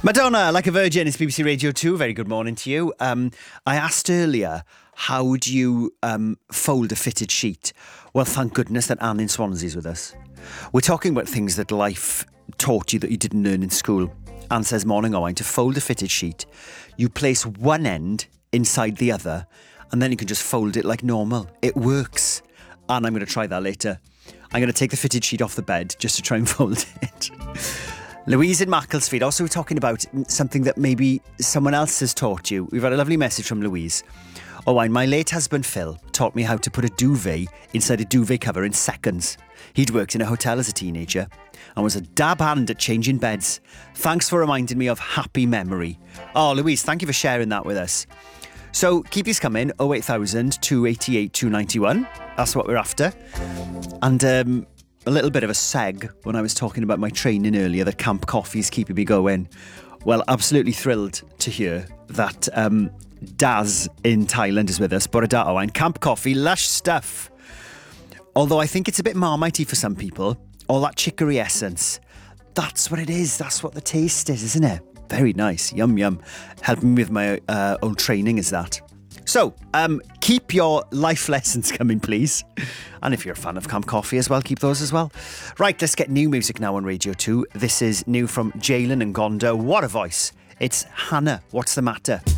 Madonna, Like a Virgin, it's BBC Radio 2. Very good morning to you. I asked earlier, how do you fold a fitted sheet? Well, thank goodness that Anne in Swansea's with us. We're talking about things that life taught you that you didn't learn in school. Anne says, morning, Owain, to fold a fitted sheet, you place one end inside the other and then you can just fold it like normal. It works. And I'm going to try that later. I'm going to take the fitted sheet off the bed just to try and fold it. Louise in Macclesfield, also talking about something that maybe someone else has taught you. We've had a lovely message from Louise. Owain, my late husband Phil taught me how to put a duvet inside a duvet cover in seconds. He'd worked in a hotel as a teenager and was a dab hand at changing beds. Thanks for reminding me of happy memory. Oh, Louise, thank you for sharing that with us. So keep these coming, 08000 288 291. That's what we're after. And a little bit of a seg when I was talking about my training earlier, that Camp Coffee's keeping me going. Well, absolutely thrilled to hear that Daz in Thailand is with us. Bore da, Owain. Camp Coffee, lush stuff. Although I think it's a bit marmitey for some people. All that chicory essence. That's what it is. That's what the taste is, isn't it? Very nice. Yum, yum. Helping me with my old training is that. So, keep your life lessons coming, please. And if you're a fan of Camp Coffee as well, keep those as well. Right, let's get new music now on Radio 2. This is new from Jalen and Gondo. What a voice. It's Hannah, What's the Matter?